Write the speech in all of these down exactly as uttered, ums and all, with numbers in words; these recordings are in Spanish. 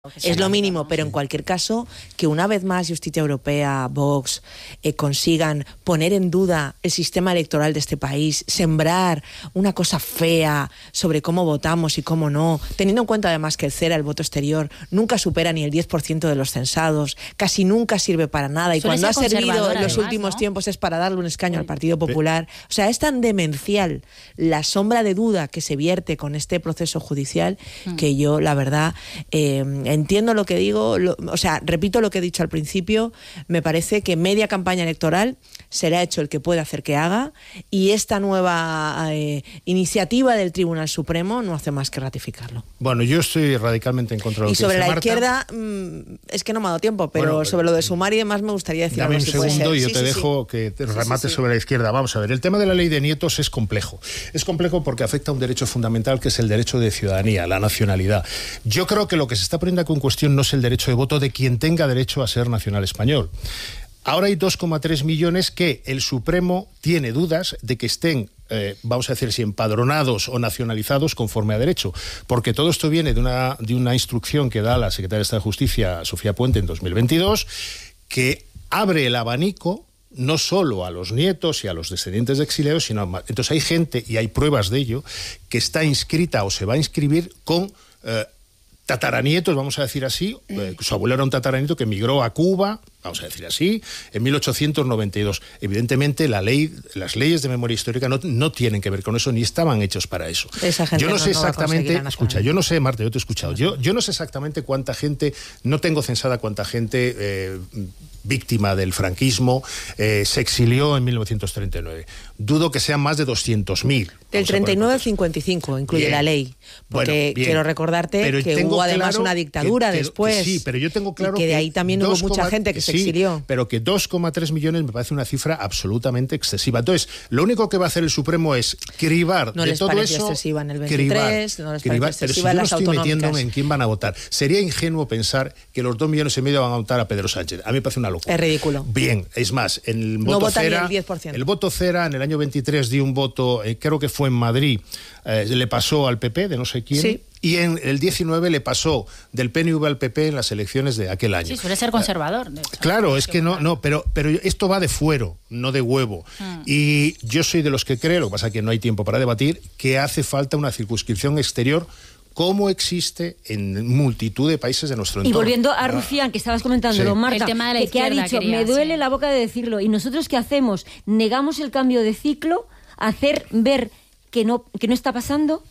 Es lo mínimo, pero en cualquier caso, que una vez más Justicia Europea, Vox, eh, consigan poner en duda el sistema electoral de este país, sembrar una cosa fea sobre cómo votamos y cómo no, teniendo en cuenta además que el CERA, el voto exterior, nunca supera ni el diez por ciento de los censados, casi nunca sirve para nada, y Suele cuando ha servido en los además, últimos ¿no? tiempos es para darle un escaño al Partido Popular. O sea, es tan demencial la sombra de duda que se vierte con este proceso judicial mm. que yo, la verdad, eh, entiendo lo que digo, lo, o sea, repito lo que he dicho al principio, me parece que media campaña electoral será hecho el que pueda hacer que haga, y esta nueva eh, iniciativa del Tribunal Supremo no hace más que ratificarlo. Bueno, yo estoy radicalmente en contra de lo y que sobre dice la Marta. izquierda, mmm, es que no me ha dado tiempo, pero bueno, sobre lo de sumar y demás me gustaría decir dame algo. un si puede segundo ser. y yo sí, te sí, dejo sí. que te sí, remates sí, sí. sobre la izquierda. Vamos a ver, el tema de la ley de nietos es complejo. Es complejo porque afecta a un derecho fundamental que es el derecho de ciudadanía, la nacionalidad. Yo creo que lo que se está poniendo aquí en cuestión no es el derecho de voto de quien tenga derecho a ser nacional español. Ahora hay dos coma tres millones que el Supremo tiene dudas de que estén, eh, vamos a decir, si empadronados o nacionalizados conforme a derecho, porque todo esto viene de una, de una instrucción que da la secretaria de Estado de Justicia, Sofía Puente, en dos mil veintidós, que abre el abanico no solo a los nietos y a los descendientes de exiliados, sino a más. Entonces hay gente, y hay pruebas de ello, que está inscrita o se va a inscribir con eh, tataranietos, vamos a decir así. Eh, su abuelo era un tataranieto que emigró a Cuba, vamos a decir así, en mil ochocientos noventa y dos. Evidentemente, la ley, las leyes de memoria histórica no, no tienen que ver con eso, ni estaban hechos para eso. Esa gente yo no, no sé no exactamente, escucha, yo no sé, Marta, yo te he escuchado, yo, yo no sé exactamente cuánta gente, no tengo censada cuánta gente eh, víctima del franquismo eh, se exilió en mil novecientos treinta y nueve. Dudo que sean más de doscientos mil. Del treinta y nueve al cincuenta y cinco incluye bien. la ley, porque bueno, quiero recordarte pero que hubo además claro una dictadura que, después, que sí, pero yo tengo claro y que de ahí también que hubo dos, mucha gente que sí, se exilió. Pero que dos coma tres millones me parece una cifra absolutamente excesiva. Entonces, lo único que va a hacer el Supremo es cribar no de les todo pareció eso. excesiva en el veintitrés, cribar, no les cribar, pareció pero si excesiva yo en no las estoy autonómicas. metiéndome en quién van a votar, sería ingenuo pensar que los dos millones y medio van a votar a Pedro Sánchez. A mí me parece una locura. Es ridículo. Bien, es más, el No voto vota ni cera, el diez por ciento. el voto cera en el año veintitrés dio un voto, eh, creo que fue en Madrid, eh, le pasó al P P de no sé quién. Sí. Y en el diecinueve le pasó del P N V al P P en las elecciones de aquel año. Sí, suele ser conservador. De hecho. Claro, es que no, no, pero, pero esto va de fuero, no de huevo. Mm. Y yo soy de los que creo, lo que pasa es que no hay tiempo para debatir, que hace falta una circunscripción exterior como existe en multitud de países de nuestro entorno. Y volviendo a Rufián, que estabas comentando, sí. Marta, el tema de la que, que ha izquierda, dicho, quería, me duele sí. la boca de decirlo, ¿y nosotros qué hacemos? ¿Negamos el cambio de ciclo? ¿Hacer ver que no, que no está pasando?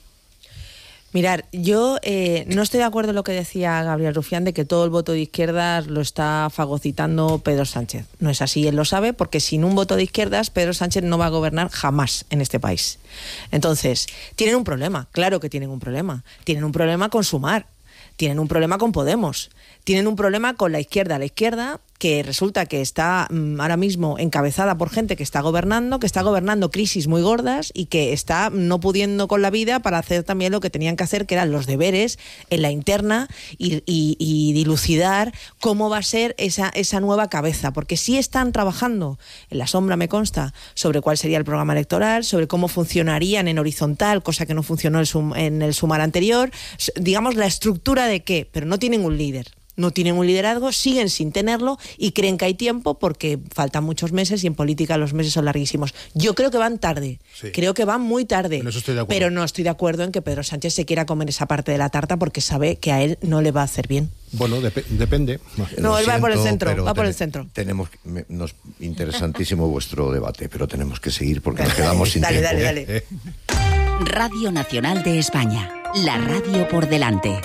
Mirar, yo eh, no estoy de acuerdo en lo que decía Gabriel Rufián de que todo el voto de izquierdas lo está fagocitando Pedro Sánchez. No es así, él lo sabe, porque sin un voto de izquierdas Pedro Sánchez no va a gobernar jamás en este país. Entonces, tienen un problema, claro que tienen un problema. Tienen un problema con Sumar, tienen un problema con Podemos, tienen un problema con la izquierda. La izquierda que resulta que está mmm, ahora mismo encabezada por gente que está gobernando, que está gobernando crisis muy gordas y que está no pudiendo con la vida para hacer también lo que tenían que hacer, que eran los deberes en la interna y, y, y dilucidar cómo va a ser esa, esa nueva cabeza, porque sí están trabajando en la sombra, me consta, sobre cuál sería el programa electoral, sobre cómo funcionarían en horizontal, cosa que no funcionó el sum, en el Sumar anterior, digamos la estructura de qué, pero no tienen un líder. No tienen un liderazgo, siguen sin tenerlo y creen que hay tiempo porque faltan muchos meses y en política los meses son larguísimos. Yo creo que van tarde, sí. creo que van muy tarde, en eso estoy de acuerdo. Pero no estoy de acuerdo en que Pedro Sánchez se quiera comer esa parte de la tarta porque sabe que a él no le va a hacer bien. Bueno, dep- depende. No, Lo él va siento, por el centro, va por ten- el centro. Tenemos, me, nos, interesantísimo vuestro debate, pero tenemos que seguir porque nos quedamos sin dale, tiempo. Dale, dale, dale. Radio Nacional de España, la radio por delante.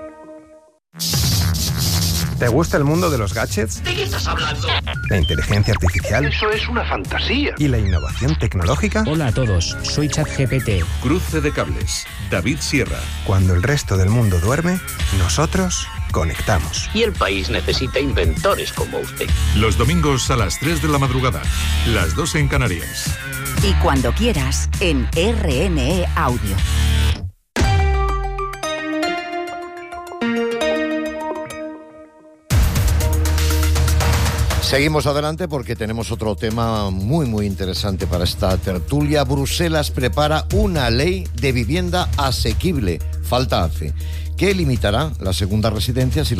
¿Te gusta el mundo de los gadgets? ¿De qué estás hablando? ¿La inteligencia artificial? Eso es una fantasía. ¿Y la innovación tecnológica? Hola a todos, soy ChatGPT. Cruce de cables, David Sierra. Cuando el resto del mundo duerme, nosotros conectamos. Y el país necesita inventores como usted. Los domingos a las tres de la madrugada, las dos en Canarias. Y cuando quieras, en R N E Audio. Seguimos adelante porque tenemos otro tema muy muy interesante para esta tertulia. Bruselas prepara una ley de vivienda asequible, falta hace. ¿Qué limitará las segundas residencias y las